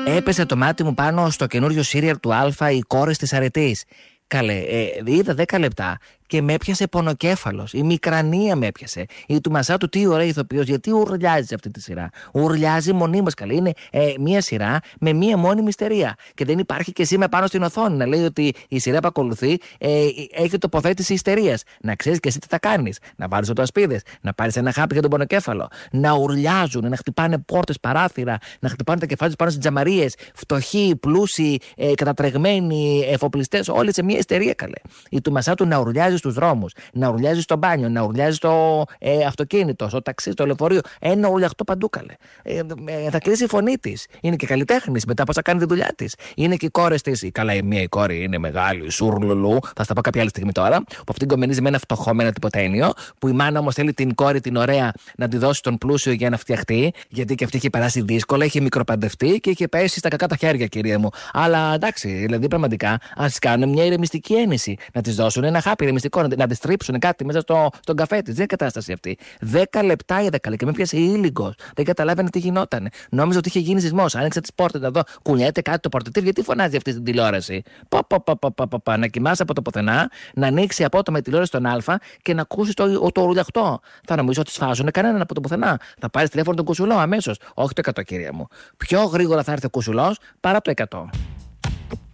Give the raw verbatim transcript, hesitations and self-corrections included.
Έπεσε το μάτι μου πάνω στο καινούριο σύριαλ του Αλφα, οι κόρες της αρετής. Καλέ, ε, είδα δέκα λεπτά και με έπιασε πονοκέφαλος. Η Μικρανία με έπιασε. Η του Μασάτου, τι ωραία ηθοποιός, γιατί ουρλιάζει σε αυτή τη σειρά. Ουρλιάζει μονίμως, καλή. Είναι ε, μία σειρά με μία μόνη μυστερία. Και δεν υπάρχει και σήμα πάνω στην οθόνη να λέει ότι η σειρά που ακολουθεί ε, έχει τοποθέτηση ιστερίας. Να ξέρεις και εσύ τι θα κάνεις. Να βάλεις οτοασπίδες, να πάρεις ένα χάπι για τον πονοκέφαλο. Να ουρλιάζουν, να χτυπάνε πόρτες, παράθυρα, να χτυπάνε τα κεφάλια πάνω στις τζαμαρίες. Φτωχοί, πλούσιοι, ε, κατατρεγμένοι, εφοπλιστές, όλοι σε μία ιστερία, καλέ. Η του Μασάτου να ουρλιάζει στους δρόμους, να ουρλιάζει στο μπάνιο, να ουρλιάζει στο ε, αυτοκίνητο, στο ταξί, στο λεωφορείο. Ένα ουρλιαχτό παντού, καλέ. Ε, ε, θα κλείσει η φωνή της. Είναι και καλλιτέχνης μετά πώς θα κάνει τη δουλειά της. Είναι και οι κόρες της. Καλά, η μία η κόρη είναι μεγάλη, σουρλουλού. Θα στα πω κάποια άλλη στιγμή τώρα. Που αυτήν κομμενίζει με ένα φτωχό, με ένα τυποτένιο. Που η μάνα όμως θέλει την κόρη την ωραία να τη δώσει τον πλούσιο για να φτιαχτεί. Γιατί και αυτή είχε περάσει δύσκολα, είχε μικροπαντευτεί και είχε πέσει στα κακά τα χέρια, κυρία μου. Αλλά εντάξει, δηλαδή πραγματικά ας κάνουν μια ηρεμιστική ένεση. Να τη δώσουν ένα χάπι ηρεμιστικό, να τη στρίψουν κάτι μέσα στο, στον καφέ τη. Δεν είναι κατάσταση αυτή. Δέκα λεπτά είδα, καλή, και με πιάσε ήλιγκος. Δεν καταλάβαινε τι γινόταν. Νόμιζα ότι είχε γίνει σεισμός. Άνοιξα τις πόρτες να δω. Κουνιέται κάτι το πορτετήρ. Γιατί φωνάζει αυτή στην τηλεόραση. Πα, πα, πα, πα, πα, πα, πα. Να κοιμάσαι από το πουθενά, να ανοίξει απότομα η τηλεόραση στον Α και να ακούσει το, το ουρλιαχτό. Θα νομίζω ότι σφάζουν κανέναν από το πουθενά. Θα πάρει τηλέφωνο τον κουσουλό αμέσως. Όχι το εκατό, κυρία μου. Πιο γρήγορα θα έρθει ο κουσουλός παρά το εκατό.